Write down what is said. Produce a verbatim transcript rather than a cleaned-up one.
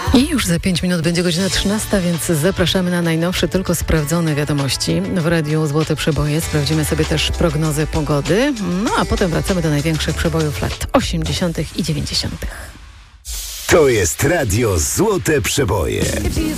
I już za pięć minut będzie godzina trzynasta, więc zapraszamy na najnowsze, tylko sprawdzone wiadomości w Radiu Złote Przeboje. Sprawdzimy sobie też prognozę pogody, no a potem wracamy do największych przebojów lat osiemdziesiątych i dziewięćdziesiątych. To jest Radio Złote Przeboje.